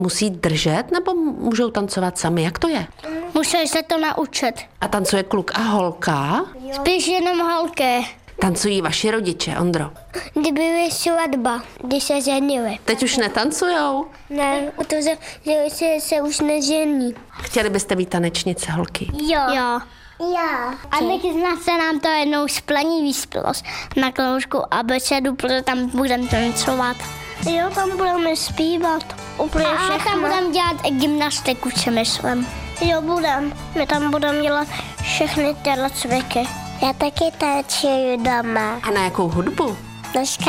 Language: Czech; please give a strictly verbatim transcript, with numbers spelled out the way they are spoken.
Musí držet nebo můžou tancovat sami? Jak to je? Museli se to naučit. A tancuje kluk a holka? Spíš jenom holky. Tancují vaši rodiče, Ondro? Kdyby byly svatba, když se ženili. Teď už netancujou? Ne, protože že se, se už nežení. Chtěli byste být tanečnice, holky? Jo. Jo. Já. A nechysná se nám to jednou splní výspělost na kroužku a becedu, protože tam budeme tancovat. Jo, tam budeme zpívat. Úplně a všechno. Tam budeme dělat gymnastiku, si myslím. Jo, budeme. My tam budeme dělat všechny tyhle cviky. Já taky tančuju doma. A na jakou hudbu? Dneska